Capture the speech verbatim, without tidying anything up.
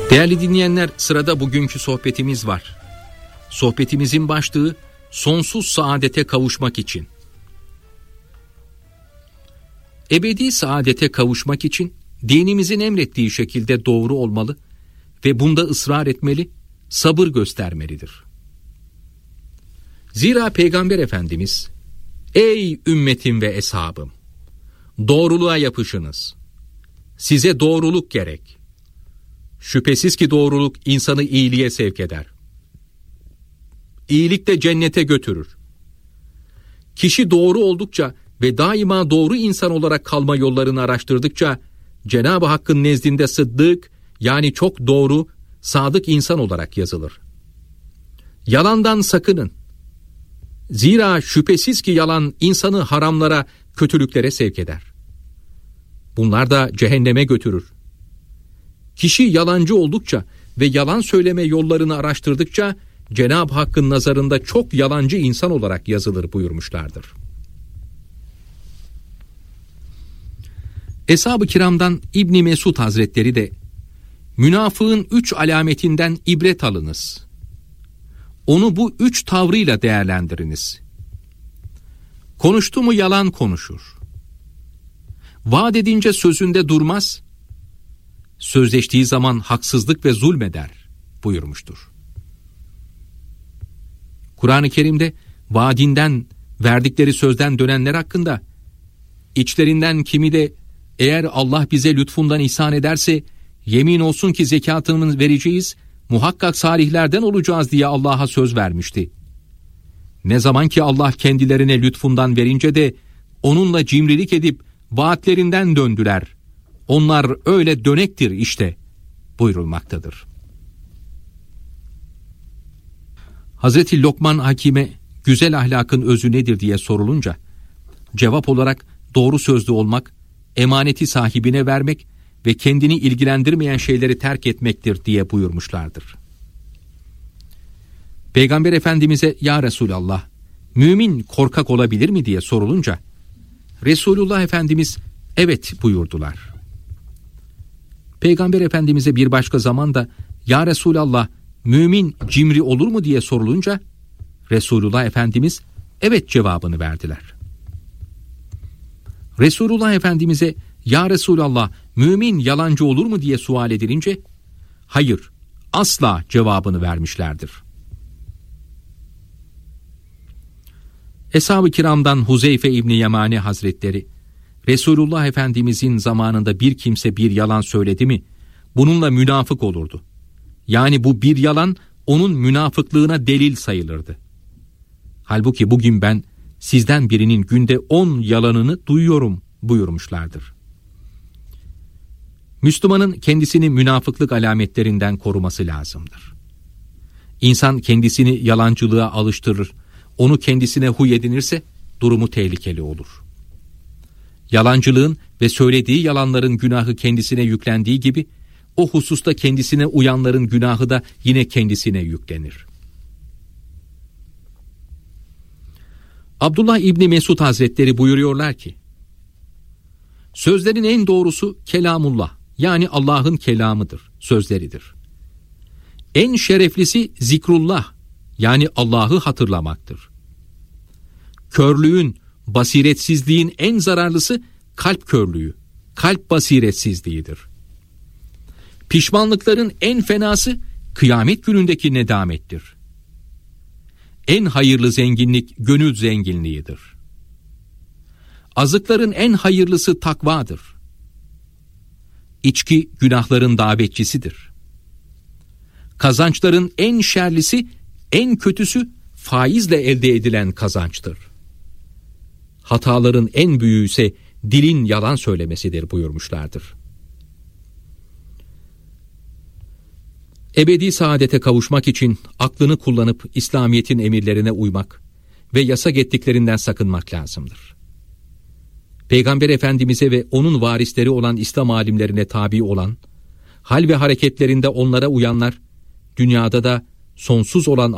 Değerli dinleyenler, sırada bugünkü sohbetimiz var. Sohbetimizin başlığı sonsuz saadete kavuşmak için. Ebedi saadete kavuşmak için dinimizin emrettiği şekilde doğru olmalı ve bunda ısrar etmeli, sabır göstermelidir. Zira Peygamber Efendimiz, "Ey ümmetim ve eshabım, doğruluğa yapışınız. Size doğruluk gerek. Şüphesiz ki doğruluk insanı iyiliğe sevk eder. İyilik de cennete götürür. Kişi doğru oldukça ve daima doğru insan olarak kalma yollarını araştırdıkça Cenab-ı Hakk'ın nezdinde sıddık, yani çok doğru, sadık insan olarak yazılır. Yalandan sakının. Zira şüphesiz ki yalan insanı haramlara, kötülüklere sevk eder. Bunlar da cehenneme götürür. Kişi yalancı oldukça ve yalan söyleme yollarını araştırdıkça Cenab-ı Hakk'ın nazarında çok yalancı insan olarak yazılır buyurmuşlardır. Eshab-ı kiramdan İbn Mesud Hazretleri de, münafığın üç alametinden ibret alınız. Onu bu üç tavrıyla değerlendiriniz. Konuştu mu yalan konuşur. Vaat edince sözünde durmaz. Sözleştiği zaman haksızlık ve zulmeder buyurmuştur. Kur'an-ı Kerim'de vaadinden, verdikleri sözden dönenler hakkında, içlerinden kimi de eğer Allah bize lütfundan ihsan ederse yemin olsun ki zekatını vereceğiz, muhakkak salihlerden olacağız diye Allah'a söz vermişti. Ne zaman ki Allah kendilerine lütfundan verince de onunla cimrilik edip vaatlerinden döndüler. Onlar öyle dönektir işte buyurulmaktadır. Hazreti Lokman Hakim'e güzel ahlakın özü nedir diye sorulunca, cevap olarak doğru sözlü olmak, emaneti sahibine vermek ve kendini ilgilendirmeyen şeyleri terk etmektir diye buyurmuşlardır. Peygamber Efendimiz'e "Ya Resulallah, mümin korkak olabilir mi?" diye sorulunca, Resulullah Efendimiz evet buyurdular. Peygamber Efendimiz'e bir başka zamanda "Ya Resulallah, mümin cimri olur mu?" diye sorulunca, Resulullah Efendimiz evet cevabını verdiler. Resulullah Efendimiz'e "Ya Resulallah, mümin yalancı olur mu?" diye sual edilince, hayır, asla cevabını vermişlerdir. Eshab-ı kiramdan Huzeyfe İbni Yemane Hazretleri, Resulullah Efendimizin zamanında bir kimse bir yalan söyledi mi, bununla münafık olurdu. Yani bu bir yalan onun münafıklığına delil sayılırdı. Halbuki bugün ben sizden birinin günde on yalanını duyuyorum buyurmuşlardır. Müslümanın kendisini münafıklık alametlerinden koruması lazımdır. İnsan kendisini yalancılığa alıştırır, onu kendisine huy edinirse durumu tehlikeli olur. Yalancılığın ve söylediği yalanların günahı kendisine yüklendiği gibi, o hususta kendisine uyanların günahı da yine kendisine yüklenir. Abdullah İbni Mesud Hazretleri buyuruyorlar ki, sözlerin en doğrusu kelamullah, yani Allah'ın kelamıdır, sözleridir. En şereflisi zikrullah, yani Allah'ı hatırlamaktır. Körlüğün, basiretsizliğin en zararlısı kalp körlüğü, kalp basiretsizliğidir. Pişmanlıkların en fenası kıyamet günündeki nedamettir. En hayırlı zenginlik gönül zenginliğidir. Azıkların en hayırlısı takvadır. İçki günahların davetçisidir. Kazançların en şerlisi, en kötüsü faizle elde edilen kazançtır. Hataların en büyüğü ise dilin yalan söylemesidir buyurmuşlardır. Ebedi saadete kavuşmak için aklını kullanıp İslamiyet'in emirlerine uymak ve yasak ettiklerinden sakınmak lazımdır. Peygamber Efendimiz'e ve onun varisleri olan İslam alimlerine tabi olan, hal ve hareketlerinde onlara uyanlar, dünyada da sonsuz olan